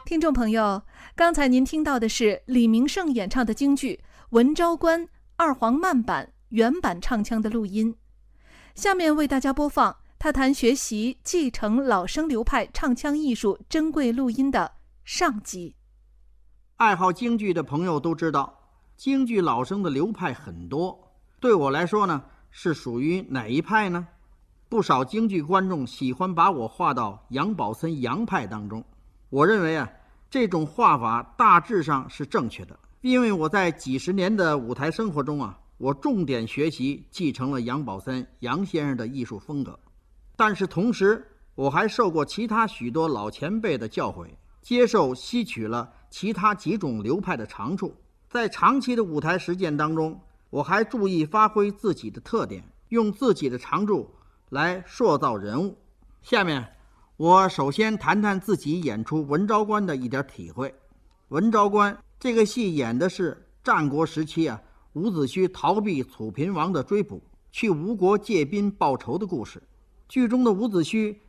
听众朋友，刚才您听到的是李明胜演唱的京剧《文昭关》二黄慢版原版唱腔的录音。下面为大家播放他谈学习继承老生流派唱腔艺术珍贵录音的上集。 爱好京剧的朋友都知道，京剧老生的流派很多。对我来说呢，是属于哪一派呢？不少京剧观众喜欢把我划到杨宝森杨派当中。我认为这种画法大致上是正确的，因为我在几十年的舞台生活中我重点学习继承了杨宝森杨先生的艺术风格。但是同时我还受过其他许多老前辈的教诲，接受吸取了其他几种流派的长处。在长期的舞台实践当中，我还注意发挥自己的特点，用自己的长处来塑造人物。下面我首先谈谈自己演出《文昭关》的一点体会。《文昭关》这个戏演的是战国时期伍子胥逃避楚平王的追捕，去吴国借兵报仇的故事。剧中的伍子胥